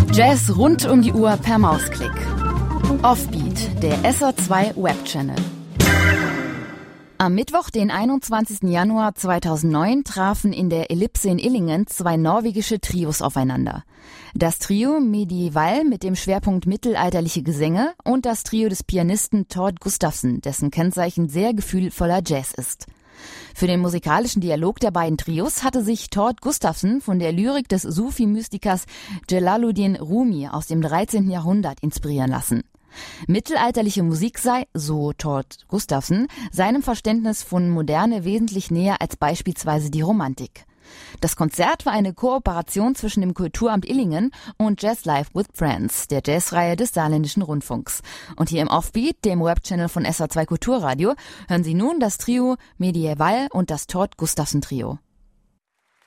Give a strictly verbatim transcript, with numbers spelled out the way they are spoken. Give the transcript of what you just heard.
Jazz rund um die Uhr per Mausklick. Offbeat, der S R zwei Webchannel. Am Mittwoch, den einundzwanzigsten Januar zweitausendneun, trafen in der Ellipse in Illingen zwei norwegische Trios aufeinander. Das Trio Medieval mit dem Schwerpunkt mittelalterliche Gesänge und das Trio des Pianisten Tord Gustafsson, dessen Kennzeichen sehr gefühlvoller Jazz ist. Für den musikalischen Dialog der beiden Trios hatte sich Tord Gustafsson von der Lyrik des Sufi-Mystikers Jalaluddin Rumi aus dem dreizehnten Jahrhundert inspirieren lassen. Mittelalterliche Musik sei, so Tord Gustafsson, seinem Verständnis von Moderne wesentlich näher als beispielsweise die Romantik. Das Konzert war eine Kooperation zwischen dem Kulturamt Illingen und Jazz Live with Friends, der Jazzreihe des Saarländischen Rundfunks. Und hier im Offbeat, dem Webchannel von S R zwei Kulturradio, hören Sie nun das Trio Medieval und das Tord Gustafsson Trio.